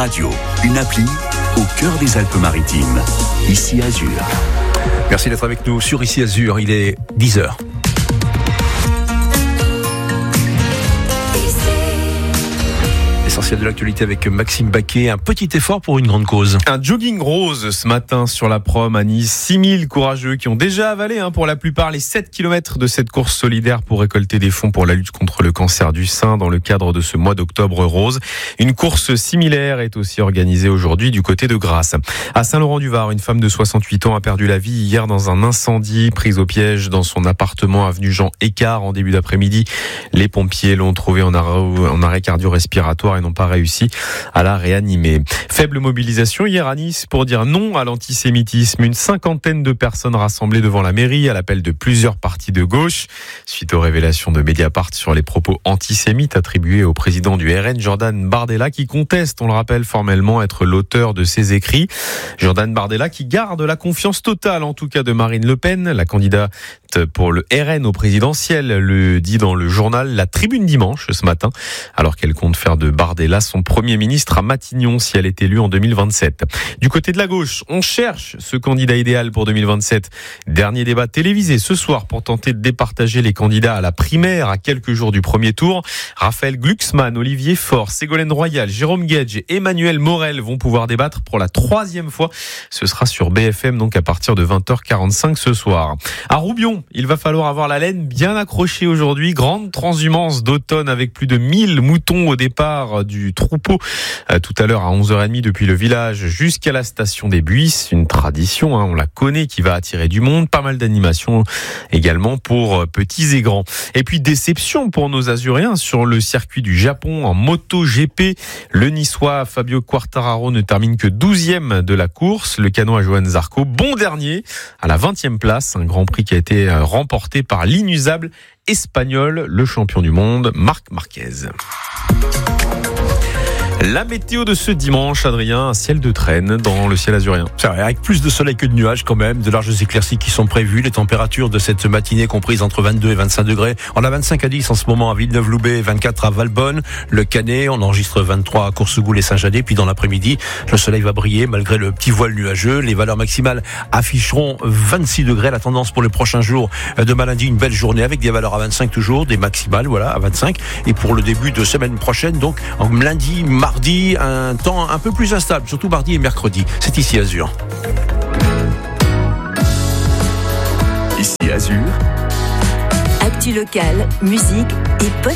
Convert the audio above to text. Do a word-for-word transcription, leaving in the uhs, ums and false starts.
Radio, une appli au cœur des Alpes-Maritimes. Ici Azur. Merci d'être avec nous sur Ici Azur, il est dix heures. Essentiel de l'actualité avec Maxime Baquet, un petit effort pour une grande cause. Un jogging rose ce matin sur la prom à Nice. six mille courageux qui ont déjà avalé hein, pour la plupart les sept kilomètres de cette course solidaire pour récolter des fonds pour la lutte contre le cancer du sein dans le cadre de ce mois d'octobre rose. Une course similaire est aussi organisée aujourd'hui du côté de Grasse. À Saint-Laurent-du-Var, une femme de soixante-huit ans a perdu la vie hier dans un incendie prise au piège dans son appartement avenue Jean Écart en début d'après-midi. Les pompiers l'ont trouvée en arrêt, en arrêt cardio-respiratoire et n'ont pas réussi à la réanimer. Faible mobilisation hier à Nice pour dire non à l'antisémitisme. Une cinquantaine de personnes rassemblées devant la mairie à l'appel de plusieurs partis de gauche. Suite aux révélations de Mediapart sur les propos antisémites attribués au président du R N, Jordan Bardella, qui conteste, on le rappelle formellement, être l'auteur de ces écrits. Jordan Bardella qui garde la confiance totale, en tout cas, de Marine Le Pen, la candidate pour le R N au présidentiel, le dit dans le journal La Tribune dimanche ce matin, alors qu'elle compte faire de Bardella son premier ministre à Matignon si elle est élue en deux mille vingt-sept. Du côté de la gauche, on cherche ce candidat idéal pour deux mille vingt-sept. Dernier débat télévisé ce soir pour tenter de départager les candidats à la primaire à quelques jours du premier tour. Raphaël Glucksmann, Olivier Faure, Ségolène Royal, Jérôme Guedj et Emmanuel Morel vont pouvoir débattre pour la troisième fois. Ce sera sur B F M donc à partir de vingt heures quarante-cinq ce soir. À Roubion, il va falloir avoir la laine bien accrochée aujourd'hui. Grande transhumance d'automne avec plus de mille moutons au départ du troupeau euh, tout à l'heure à onze heures trente depuis le village jusqu'à la station des Buis. Une tradition, hein, on la connaît, qui va attirer du monde. Pas mal d'animations également pour euh, petits et grands. Et puis déception pour nos Azuréens sur le circuit du Japon en MotoGP. Le Niçois Fabio Quartararo ne termine que douzième de la course. Le Canois Johann Zarco, bon dernier, à la vingtième place. Un grand prix qui a été remporté par l'inusable espagnol, le champion du monde, Marc Marquez. La météo de ce dimanche, Adrien, un ciel de traîne dans le ciel azurien. C'est vrai, avec plus de soleil que de nuages quand même, de larges éclaircies qui sont prévues. Les températures de cette matinée comprises entre vingt-deux et vingt-cinq degrés. On a vingt-cinq à dix en ce moment à Villeneuve-Loubet, vingt-quatre à Valbonne, le Canet. On enregistre vingt-trois à Coursegoul et Saint-Jadé. Puis dans l'après-midi, le soleil va briller malgré le petit voile nuageux. Les valeurs maximales afficheront vingt-six degrés. La tendance pour les prochains jours, demain lundi, une belle journée avec des valeurs à vingt-cinq toujours, des maximales, voilà, à vingt-cinq. Et pour le début de semaine prochaine, donc, en lundi, mardi, Mardi, un temps un peu plus instable, surtout mardi et mercredi. C'est ici Azur. Ici Azur. Actu locale, musique et